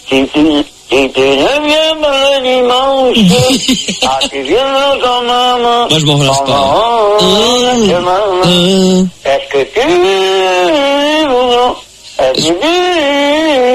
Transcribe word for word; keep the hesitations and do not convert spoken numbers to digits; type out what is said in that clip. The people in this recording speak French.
Si tu, si tu ne viens pas le dimanche, ah, tu viens quand maman. Moi, je m'en relâche pas. Maman, maman, est-ce que tu es bon? Est-ce que tu